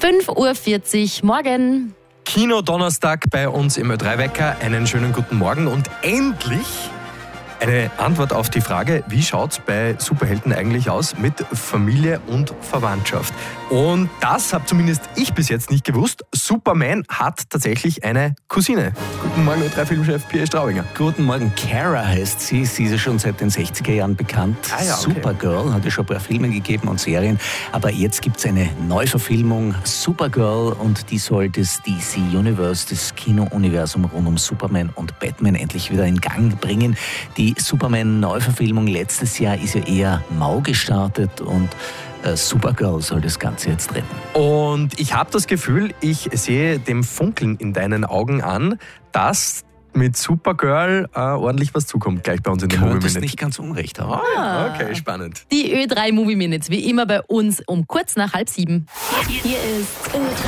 5:40 Uhr morgen. Kino-Donnerstag bei uns im Ö3-Wecker. Einen schönen guten Morgen und endlich eine Antwort auf die Frage, wie schaut es bei Superhelden eigentlich aus mit Familie und Verwandtschaft? Und das habe zumindest ich bis jetzt nicht gewusst. Superman hat tatsächlich eine Cousine. Guten Morgen, Ö3-Filmchef Pierre Straubinger. Guten Morgen, Kara heißt sie. Sie ist ja schon seit den 60er Jahren bekannt. Ah ja, okay. Supergirl, hat ja schon ein paar Filme gegeben und Serien. Aber jetzt gibt es eine Neuverfilmung, Supergirl, und die soll das DC Universe, das Kino-Universum rund um Superman und Batman endlich wieder in Gang bringen. Die Superman-Neuverfilmung letztes Jahr ist ja eher mau gestartet und Supergirl soll das Ganze jetzt retten. Und ich habe das Gefühl, ich sehe dem Funkeln in deinen Augen an, dass mit Supergirl ordentlich was zukommt, gleich bei uns in der Movie Könntest Minute. nicht ganz unrecht haben. Okay, spannend. Die Ö3 Movie Minutes, wie immer bei uns um kurz nach 6:30. Hier ist Ö3.